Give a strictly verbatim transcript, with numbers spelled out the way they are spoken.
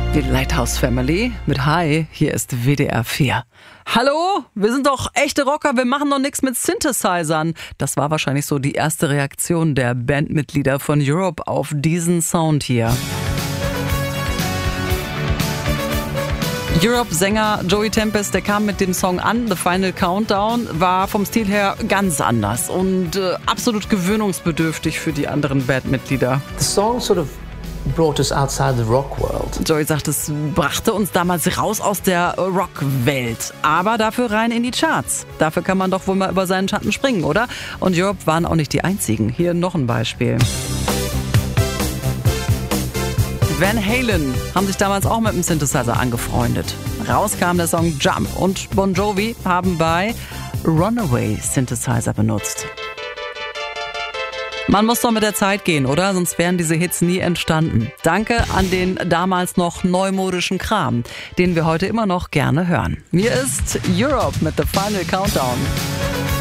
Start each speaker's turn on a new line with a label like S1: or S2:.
S1: Die Lighthouse Family mit Hi, hier ist W D R vier. Hallo, wir sind doch echte Rocker, wir machen doch nichts mit Synthesizern. Das war wahrscheinlich so die erste Reaktion der Bandmitglieder von Europe auf diesen Sound hier. Europe-Sänger Joey Tempest, der kam mit dem Song an, The Final Countdown, war vom Stil her ganz anders und äh, absolut gewöhnungsbedürftig für die anderen Bandmitglieder.
S2: The song sort of brought us outside the rock world.
S1: Joey sagt, es brachte uns damals raus aus der Rock-Welt, aber dafür rein in die Charts. Dafür kann man doch wohl mal über seinen Schatten springen, oder? Und Europe waren auch nicht die einzigen. Hier noch ein Beispiel. Van Halen haben sich damals auch mit dem Synthesizer angefreundet. Raus kam der Song Jump und Bon Jovi haben bei Runaway Synthesizer benutzt. Man muss doch mit der Zeit gehen, oder? Sonst wären diese Hits nie entstanden. Danke an den damals noch neumodischen Kram, den wir heute immer noch gerne hören. Hier ist Europe mit The Final Countdown.